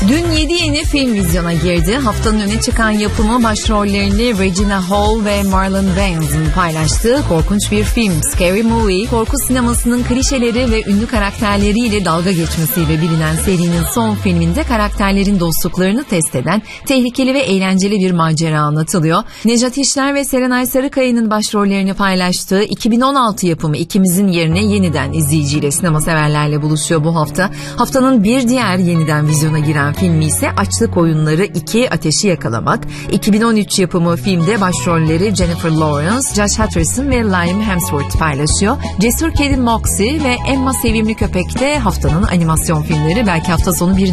Dün 7 yeni film vizyona girdi. Haftanın öne çıkan yapımı başrollerini Regina Hall ve Marlon Wayans paylaştığı korkunç bir film. Scary Movie, korku sinemasının klişeleri ve ünlü karakterleriyle dalga geçmesiyle bilinen serinin son filminde karakterlerin dostluklarını test eden tehlikeli ve eğlenceli bir macera anlatılıyor. Nejat İşler ve Serenay Sarıkaya'nın başrollerini paylaştığı 2016 yapımı İkimizin Yerine yeniden izleyiciyle, sinema severlerle buluşuyor bu hafta. Haftanın bir diğer yeniden vizyona giren filmi ise Açlık Oyunları 2 Ateşi Yakalamak. 2013 yapımı filmde başrolleri Jennifer Lawrence, Josh Hutcherson ve Liam Hemsworth paylaşıyor. Cesur Kedi Moxie ve Emma Sevimli Köpek de haftanın animasyon filmleri. Belki hafta sonu bir